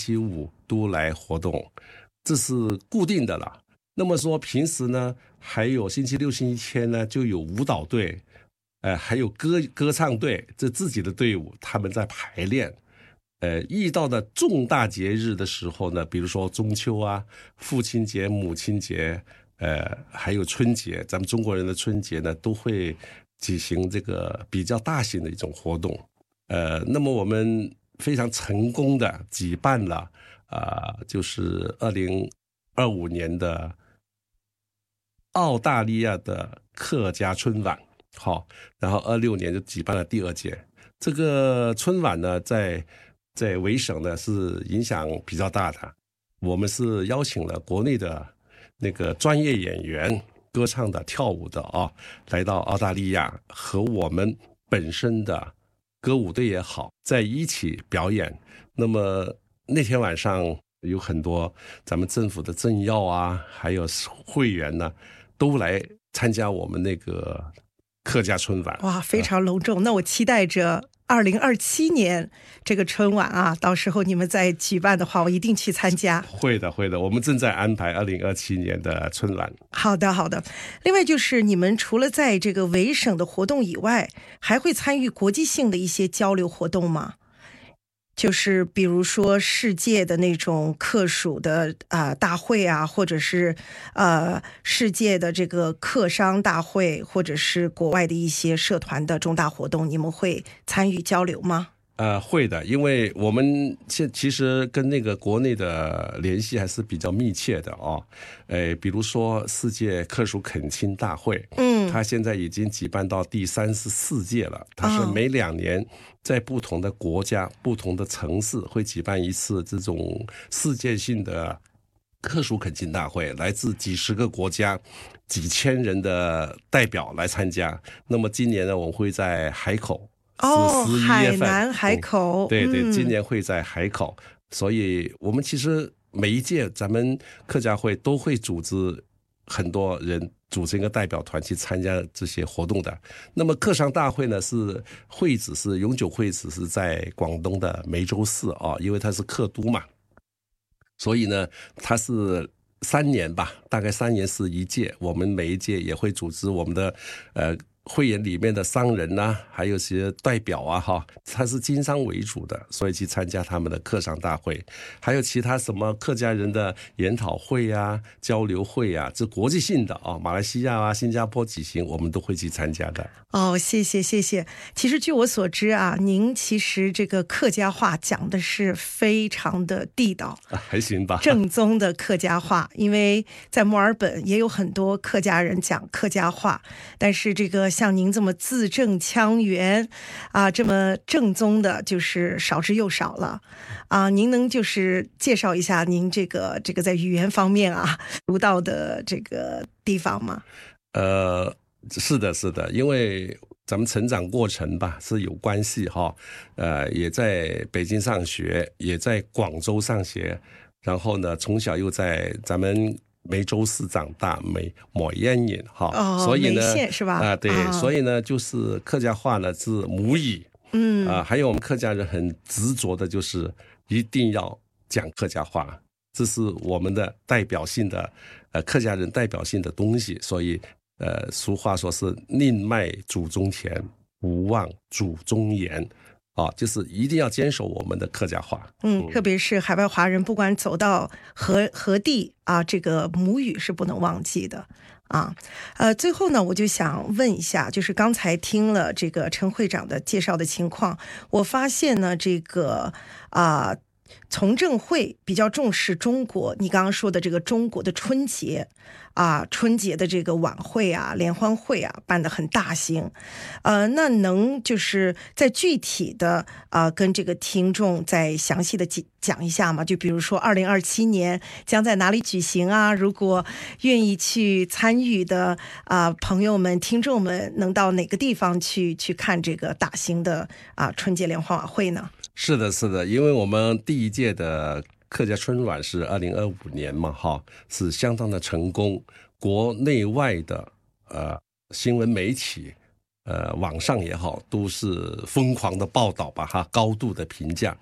期五都来活动，这是固定的了。那么说平时呢，还有星期六、星期天呢，就有舞蹈队，还有歌唱队，这自己的队伍他们在排练。遇到的重大节日的时候呢，比如说中秋啊、父亲节、母亲节，还有春节，咱们中国人的春节呢，都会举行这个比较大型的一种活动。那么我们非常成功的举办了就是2025年的澳大利亚的客家春晚，好，然后26年就举办了第2届。这个春晚呢，在维省呢是影响比较大的。我们是邀请了国内的那个专业演员、歌唱的、跳舞的来到澳大利亚，和我们本身的歌舞队也好，在一起表演。那么那天晚上有很多咱们政府的政要啊，还有会员呢，都来参加我们那个客家春晚。 哇，非常隆重。那我期待着2027年这个春晚啊，到时候你们再举办的话，我一定去参加。 会的，我们正在安排2027年的春晚。 好的。另外就是你们除了在这个维省的活动以外，还会参与国际性的一些交流活动吗？就是比如说世界的那种客属的大会啊，或者是世界的这个客商大会，或者是国外的一些社团的重大活动，你们会参与交流吗？ 会的，因为我们其实跟那个国内的联系还是比较密切的比如说世界客属恳亲大会，它现在已经举办到第34届了。它是每2年在不同的国家、不同的城市会举办一次这种世界性的客属恳亲大会，来自几十个国家、几千人的代表来参加。那么今年呢，我们会在海口。 海南海口， 对，今年会在海口。所以我们其实每一届咱们客家会都会组织很多人组成一个代表团去参加这些活动的。那么客商大会呢，永久会址是在广东的梅州市因为它是客都嘛，所以呢它是3年吧，大概3年是一届。我们每一届也会组织我们的会员里面的商人还有些代表他是经商为主的，所以去参加他们的客商大会，还有其他什么客家人的研讨会交流会这国际性的马来西亚新加坡举行，我们都会去参加的。 谢谢。其实据我所知您其实这个客家话讲的是非常的地道， 还行吧， 正宗的客家话。因为在墨尔本也有很多客家人讲客家话，但是这个像您这么字正腔圆这么正宗的，就是少之又少了您能就是介绍一下您这个在语言方面读到的这个地方吗？ 是的，因为咱们成长过程吧是有关系也在北京上学，也在广州上学，然后呢从小又在咱们梅州市长大，莫烟瘾所以呢梅县是吧？ 对，所以呢就是客家话呢是母语，还有我们客家人很执着的就是一定要讲客家话，这是我们的代表性的客家人代表性的东西。所以俗话说是宁迈祖宗前，不忘祖宗言就是一定要坚守我们的客家话。 特别是海外华人，不管走到何地这个母语是不能忘记的最后呢，我就想问一下，就是刚才听了这个陈会长的介绍的情况，我发现呢，这个从政会比较重视中国，你刚刚说的这个中国的春节春节的这个晚会联欢会办得很大型，那能就是在具体的跟这个听众再详细的讲一下吗？就比如说2027年将在哪里举行如果愿意去参与的朋友们、听众们，能到哪个地方去看这个大型的春节联欢晚会呢？ 是的，因为我们第一届的客家春晚是2025年嘛是相当的成功，国内外的新闻媒体网上也好，都是疯狂的报道吧高度的评价。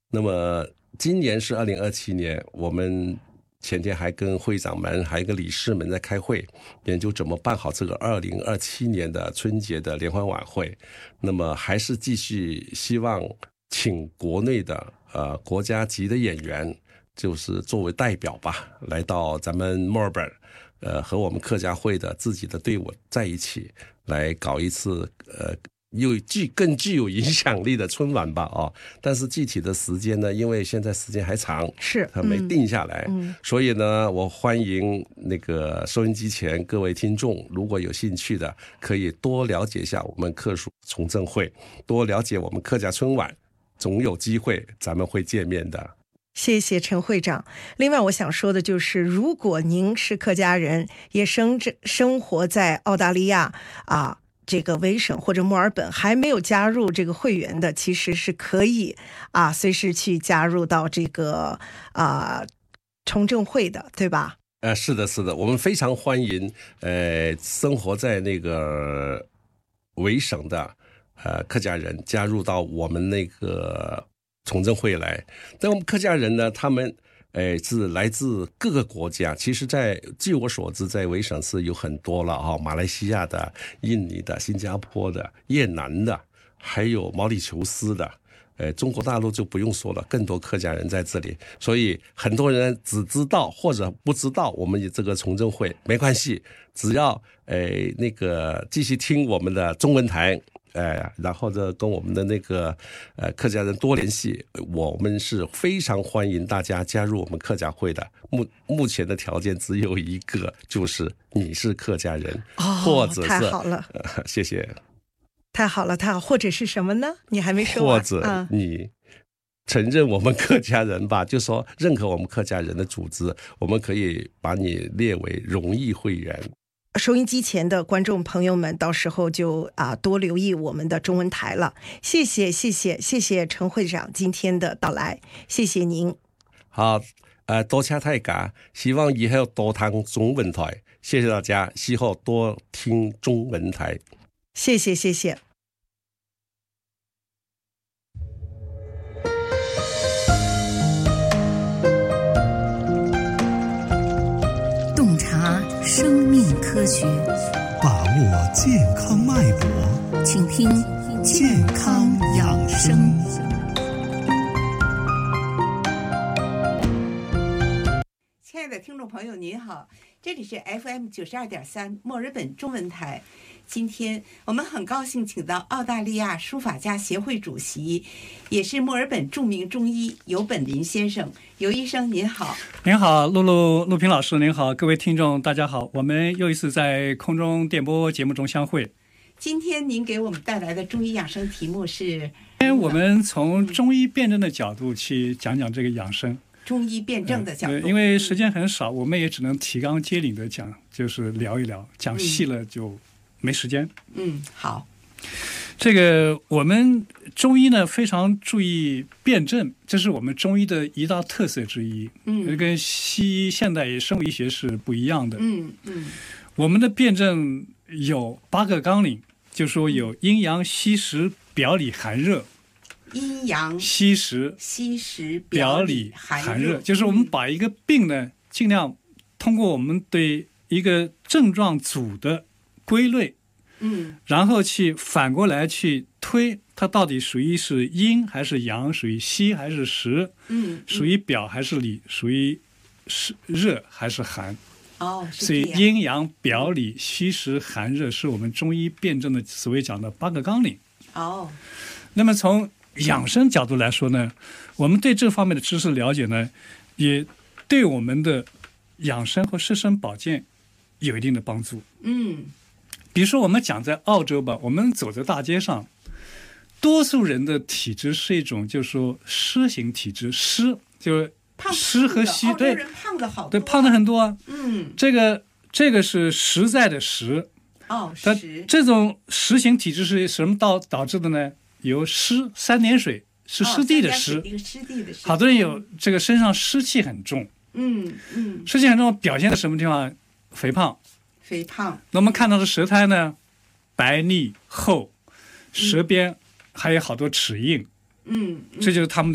那么今年是2027年，我们前天还跟会长们还有跟理事们在开会，研究怎么办好这个2027年的春节的联欢晚会。那么还是继续希望请国内的国家级的演员，就是作为代表吧，来到咱们墨尔本，和我们客家会的自己的队伍在一起，来搞一次更具有影响力的春晚吧但是具体的时间呢，因为现在时间还长， 是它没定下来，所以呢，我欢迎那个收音机前各位听众，如果有兴趣的，可以多了解一下我们客属从政会，多了解我们客家春晚，总有机会咱们会见面的。 谢谢陈会长。另外我想说的就是，如果您是客家人，也生活在澳大利亚这个维省或者墨尔本，还没有加入这个会员的，其实是可以随时去加入到这个从政会的，对吧？ 是的，是的，我们非常欢迎生活在那个维省的客家人加入到我们那个从政会来。但我们客家人呢，他们是来自各个国家，其实据我所知，在维省是有很多了马来西亚的、印尼的、新加坡的、越南的，还有毛里求斯的。中国大陆就不用说了，更多客家人在这里，所以很多人只知道或者不知道我们这个从政会，没关系，只要那个继续听我们的中文台。然后呢，跟我们的那个客家人多联系，我们是非常欢迎大家加入我们客家会的。目前的条件只有一个，就是你是客家人，或者是太好了， 谢谢， 太好了，或者是什么呢？你还没说完，或者你承认我们客家人吧，就说认可我们客家人的组织，我们可以把你列为荣誉会员。 收音机前的观众朋友们，到时候就多留意我们的中文台了。谢谢陈会长今天的到来，谢谢您。 好，多谢大家，希望以后多听中文台，谢谢大家，以后多听中文台， 谢谢。 洞察生命科学， 把握健康脉搏， 请听健康养生。 亲爱的听众朋友您好，这里是 FM 92.3墨尔本中文台。今天我们很高兴请到澳大利亚书法家协会主席，也是墨尔本著名中医尤本林先生。尤医生您好。 您好，陆平老师您好，各位听众大家好，我们又一次在空中电波节目中相会。 今天您给我们带来的中医养生题目是， 我们从中医辩证的角度去讲讲这个养生。 中医辩证的角度， 因为时间很少，我们也只能提纲挈领的讲，就是聊一聊，讲细了就没时间。 好。 这个我们中医呢非常注意辩证，这是我们中医的一大特色之一。跟西医现代生物医学是不一样的。我们的辩证有8个纲领，就说有阴阳、虚实、表里、寒热。 阴阳、 虚实、表里、寒热，就是我们把一个病呢，尽量通过我们对一个症状组的归类，然后去反过来去推它到底属于是阴还是阳，属于虚还是实，属于表还是里，属于热还是寒。所以阴阳、表里、虚实、寒热是我们中医辩证的所谓讲的8个纲领。那么从养生角度来说呢，我们对这方面的知识了解呢，也对我们的养生和瘦身保健有一定的帮助。比如说我们讲在澳洲吧，我们走在大街上，多数人的体质是一种就是说湿型体质，湿就是湿和虚，对， 胖的好多， 对，胖的很多啊。这个是实在的实。 实。 这种湿型体质是什么导致的呢？有湿3点水，是湿地的湿。好多人有这个身上湿气很重。湿气很重表现在什么地方？肥胖。那我们看到的舌苔呢，白腻厚，舌边还有好多齿印。这就是他们的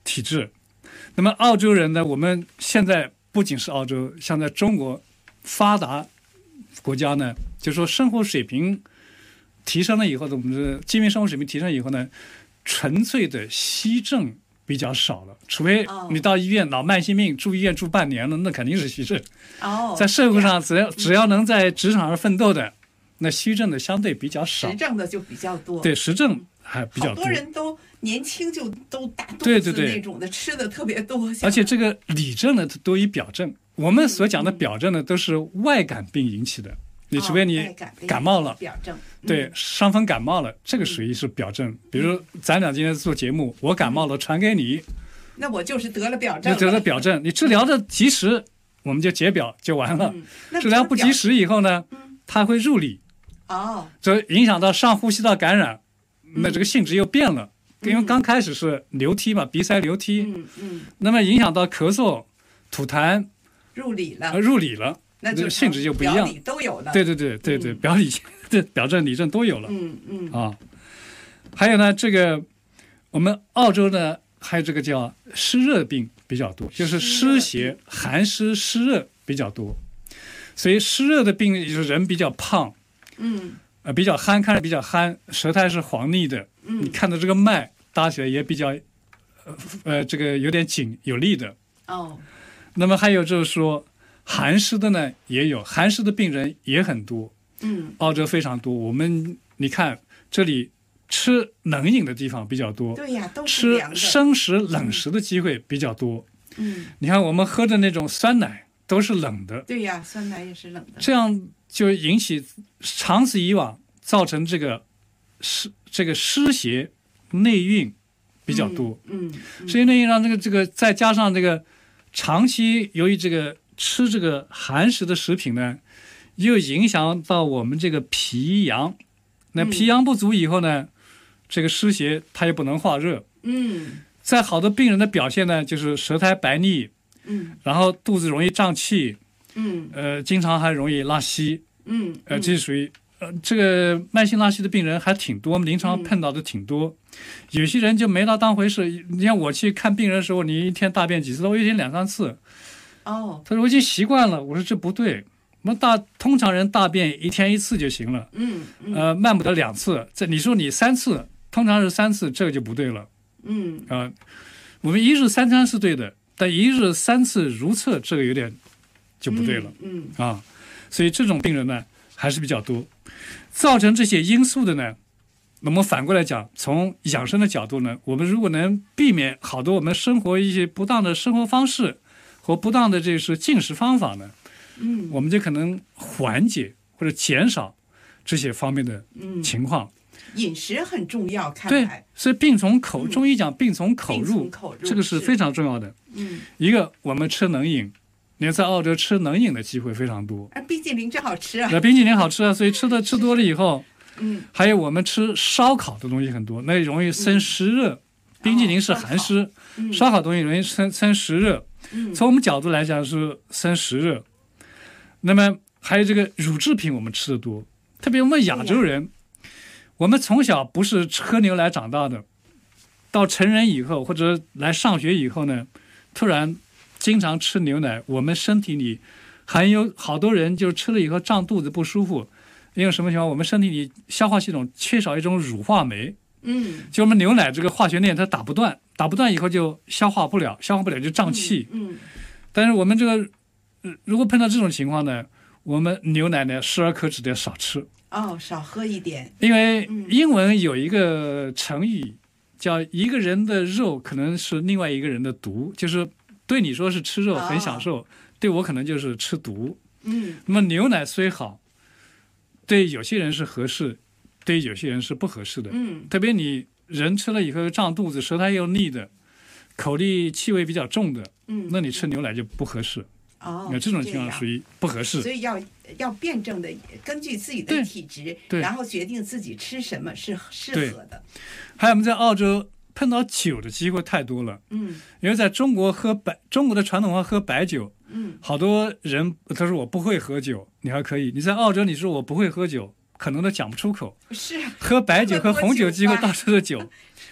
体质。那么澳洲人呢，我们现在不仅是澳洲，像在中国发达国家呢，就说生活水平提升了以后的，我们的基民生活水平提升以后呢，纯粹的息症比较少了，除非你到医院脑慢性病住医院住半年了，那肯定是息症。在社会上只要能在职场上奋斗的，那息症的相对比较少， 实症的就比较多。 对，实症还比较多。 好多人都年轻就都大肚子那种的，吃的特别多。 而且这个里症呢多于表症，我们所讲的表症呢都是外感病引起的。你除非你感冒了， 表症， 对，伤风感冒了，这个属于是表症。比如咱俩今天做节目，我感冒了传给你， 那我就是得了表症。 你得了表症，你治疗的及时，我们就解表就完了。治疗不及时以后呢，它会入里，这影响到上呼吸道感染，那这个性质又变了。因为刚开始是流涕嘛，鼻塞流涕，那么影响到咳嗽、吐痰， 入里了。那就性质就不一样， 表里都有了。 对，表里对表症、里症都有了。还有呢，这个我们澳洲呢，还有这个叫湿热病比较多，就是湿邪、寒湿、湿热比较多。所以湿热的病就是人比较胖，比较憨，看着比较憨，舌苔是黄腻的，你看到这个脉搭起来也比较，这个有点紧有力的。那么还有就是说。寒湿的呢也有，寒湿的病人也很多，澳洲非常多。我们你看这里吃冷饮的地方比较多， 对呀，都是凉的。 吃生食冷食的机会比较多。你看我们喝的那种酸奶都是冷的， 对呀，酸奶也是冷的。 这样就引起长此以往造成这个湿邪内蕴比较多。湿邪内蕴让这个再加上这个长期由于这个。吃这个寒食的食品呢，又影响到我们这个脾阳，那脾阳不足以后呢，这个湿邪它也不能化热。在好多病人的表现呢，就是舌苔白腻，然后肚子容易胀气，经常还容易拉稀，这是属于这个慢性拉稀的病人还挺多，我们临床碰到的挺多。有些人就没拿当回事，你像我去看病人的时候，你一天大便几次？我一天2-3次。他说我已经习惯了。我说这不对，我们通常人大便1天1次就行了，慢不得2次。你说你3次，通常是3次，这个就不对了。我们1日3餐是对的，但1日3次如厕，这个有点就不对了。所以这种病人呢还是比较多。造成这些因素的呢，那么反过来讲，从养生的角度呢，我们如果能避免好多我们生活一些不当的生活方式。和不当的这是进食方法呢，我们就可能缓解或者减少这些方面的情况。 饮食很重要，看来对，所以病从口，中医讲病从口入，这个是非常重要的。一个我们吃冷饮，你看在澳洲吃冷饮的机会非常多。 冰淇淋真好吃啊！ 冰淇淋好吃啊，所以吃多了以后，还有我们吃烧烤的东西很多，那容易生湿热。冰淇淋是寒湿，烧烤东西容易生湿热。从我们角度来讲是生湿热。那么还有这个乳制品我们吃的多，特别我们亚洲人，我们从小不是喝牛奶长大的，到成人以后或者来上学以后呢，突然经常吃牛奶，我们身体里还有好多人就吃了以后胀肚子不舒服，因为什么情况？我们身体里消化系统缺少一种乳化酶，就我们牛奶这个化学链它打不断以后就消化不了就胀气。但是我们这个如果碰到这种情况呢，我们牛奶呢适而可止的少吃， 少喝一点。 因为英文有一个成语叫一个人的肉可能是另外一个人的毒，就是对你说是吃肉很享受，对我可能就是吃毒。那么牛奶虽好，对有些人是合适，对有些人是不合适的。特别你人吃了以后胀肚子，舌苔又腻的，口里气味比较重的，那你吃牛奶就不合适。那这种情况属于不合适。 所以要辩证的根据自己的体质，然后决定自己吃什么是适合的。 还有我们在澳洲碰到酒的机会太多了。因为在中国中国的传统话喝白酒，好多人他说我不会喝酒，你还可以。你在澳洲你说我不会喝酒，可能都讲不出口。 是喝白酒喝红酒机会到处的酒。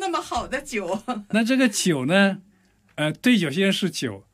那么好的酒。 那这个酒呢，对有些人是酒，